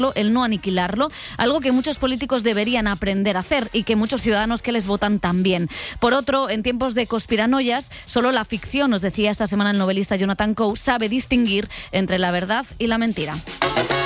el no aniquilarlo, algo que muchos políticos deberían aprender a hacer y que muchos ciudadanos que les votan también. Por otro, en tiempos de conspiranoias, solo la ficción, nos decía esta semana el novelista Jonathan Coe, sabe distinguir entre la verdad y la mentira.